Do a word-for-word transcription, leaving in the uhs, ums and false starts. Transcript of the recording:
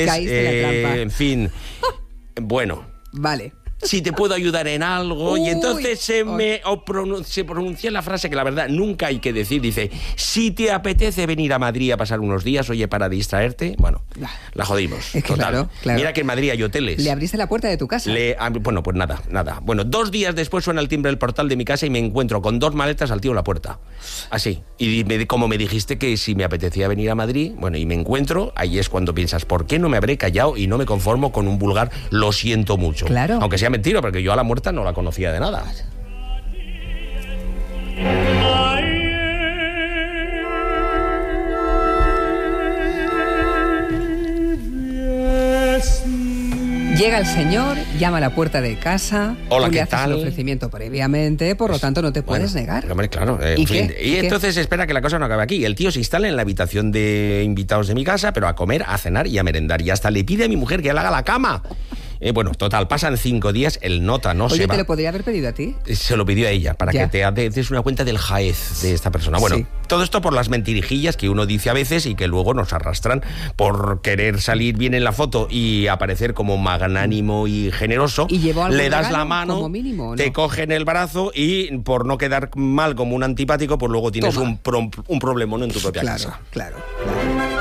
Caíste en la eh, trampa. en fin, bueno. Vale. Si te puedo ayudar en algo. Uy, y entonces se uy. me o pronun- se pronuncia la frase que la verdad nunca hay que decir. Dice, si te apetece venir a Madrid a pasar unos días, oye, para distraerte, bueno, la jodimos. Es que total. claro, claro. Mira que en Madrid hay hoteles. Le abriste la puerta de tu casa. Le, ah, bueno, pues nada, nada. Bueno, dos días después suena el timbre del portal de mi casa y me encuentro con dos maletas al tío en la puerta. Así. Y me, como me dijiste que si me apetecía venir a Madrid, bueno, y me encuentro, ahí es cuando piensas, ¿por qué no me habré callado y no me conformo con un vulgar lo siento mucho? Claro. Aunque sea mentira, porque yo a la muerta no la conocía de nada. Llega el señor, llama a la puerta de casa. Hola, tú ¿qué le haces tal? el ofrecimiento previamente, por lo tanto no te puedes Bueno, negar. Hombre, claro. eh, ¿Y en fin. qué? Y ¿Y qué? entonces espera que la cosa no acabe aquí. El tío se instala en la habitación de invitados de mi casa, pero a comer, a cenar y a merendar. Y hasta le pide a mi mujer que le haga la cama. Eh, bueno, total, pasan cinco días, el nota no Oye, se ¿te va. lo podría haber pedido a ti? Se lo pidió a ella, para Ya. que te des una cuenta del jaez de esta persona. Bueno, Sí. todo esto por las mentirijillas que uno dice a veces y que luego nos arrastran por querer salir bien en la foto y aparecer como magnánimo y generoso. ¿Y llevó algún Le das regalo, la mano, como mínimo, o no? te cogen el brazo y por no quedar mal como un antipático, pues luego tienes Toma. un, pro- un problemón en tu propia Claro, casa. claro, claro.